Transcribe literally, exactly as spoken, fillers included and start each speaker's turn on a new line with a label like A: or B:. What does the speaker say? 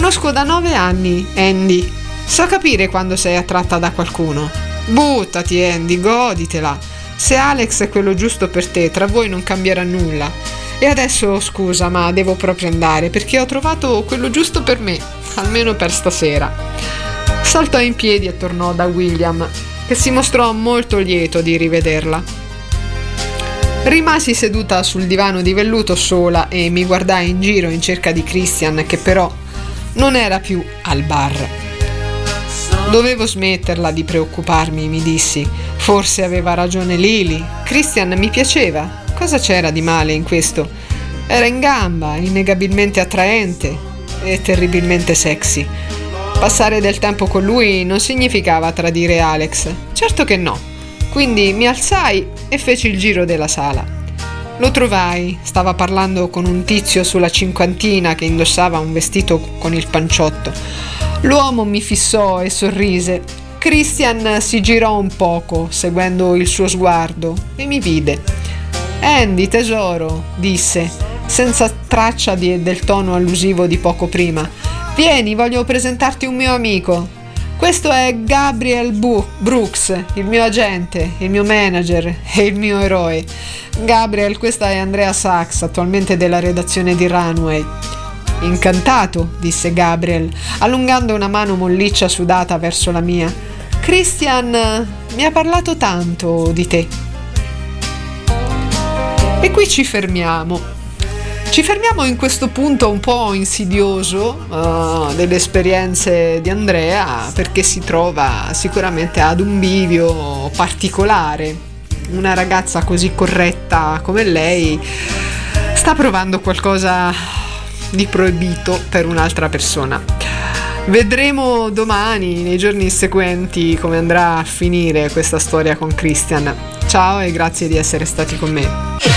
A: conosco da nove anni, Andy. So capire quando sei attratta da qualcuno. Buttati, Andy, goditela. Se Alex è quello giusto per te, tra voi non cambierà nulla. E adesso scusa, ma devo proprio andare perché ho trovato quello giusto per me, almeno per stasera. Saltò in piedi e tornò da William, che si mostrò molto lieto di rivederla. Rimasi seduta sul divano di velluto sola e mi guardai in giro in cerca di Christian, che però non era più al bar. Dovevo smetterla di preoccuparmi, mi dissi. Forse aveva ragione Lily. Christian mi piaceva. Cosa c'era di male in questo? Era in gamba, innegabilmente attraente e terribilmente sexy. Passare del tempo con lui non significava tradire Alex. Certo che no. Quindi mi alzai e feci il giro della sala. Lo trovai, stava parlando con un tizio sulla cinquantina che indossava un vestito con il panciotto. L'uomo mi fissò e sorrise. Christian si girò un poco, seguendo il suo sguardo, e mi vide. «Andy, tesoro», disse, senza traccia di, del tono allusivo di poco prima. «Vieni, voglio presentarti un mio amico. Questo è Gabriel Bu- Brooks, il mio agente, il mio manager e il mio eroe. Gabriel, questa è Andrea Sachs, attualmente della redazione di Runway». «Incantato», disse Gabriel, allungando una mano molliccia sudata verso la mia. «Christian mi ha parlato tanto di te». E qui ci fermiamo. Ci fermiamo in questo punto un po' insidioso uh, delle esperienze di Andrea, perché si trova sicuramente ad un bivio particolare. Una ragazza così corretta come lei sta provando qualcosa di proibito per un'altra persona. Vedremo domani, nei giorni seguenti, come andrà a finire questa storia con Christian. Ciao e grazie di essere stati con me.